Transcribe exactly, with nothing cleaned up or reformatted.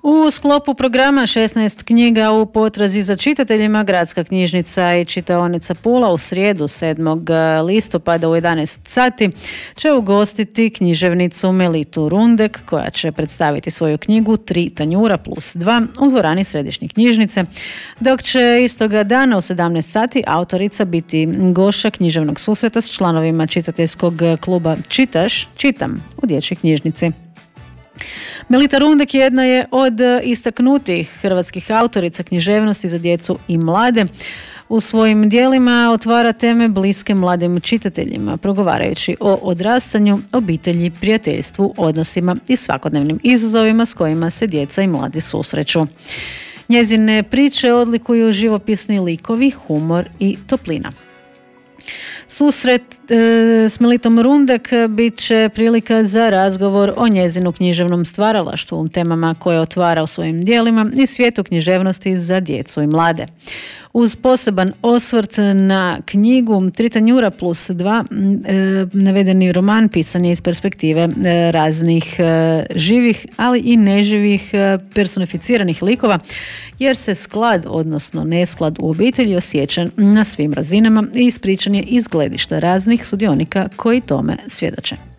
U sklopu programa šesnaest knjiga u potrazi za čitateljima, Gradska knjižnica i čitaonica Pula u srijedu sedmog listopada u jedanaest sati će ugostiti književnicu Melitu Rundek, koja će predstaviti svoju knjigu Tri tanjura plus dva u dvorani Središnje knjižnice, dok će istoga dana u sedamnaest sati autorica biti gošća književnog susreta s članovima čitateljskog kluba Čitaš, čitam u dječjoj knjižnici. Melita Rundek jedna je od istaknutih hrvatskih autorica književnosti za djecu i mlade. U svojim dijelima otvara teme bliske mladim čitateljima, progovarajući o odrastanju, obitelji, prijateljstvu, odnosima i svakodnevnim izazovima s kojima se djeca i mladi susreću. Njezine priče odlikuju živopisni likovi, humor i toplina. Susret e, s Melitom Rundek bit će prilika za razgovor o njezinu književnom stvaralaštvu, temama koje otvara u svojim dijelima i svijetu književnosti za djecu i mlade. Uz poseban osvrt na knjigu Tri tanjura plus dva, e, navedeni roman pisan je iz perspektive e, raznih e, živih, ali i neživih e, personificiranih likova, jer se sklad, odnosno nesklad u obitelji osjeća na svim razinama i ispričan je iz gledišta raznih sudionika koji tome svjedoče.